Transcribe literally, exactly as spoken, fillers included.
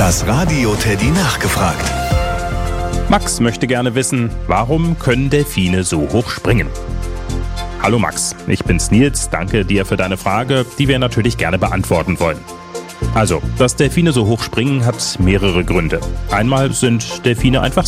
Das Radio Teddy nachgefragt. Max möchte gerne wissen, warum können Delfine so hoch springen? Hallo Max, ich bin's Nils, danke dir für deine Frage, die wir natürlich gerne beantworten wollen. Also, dass Delfine so hoch springen, hat mehrere Gründe. Einmal sind Delfine einfach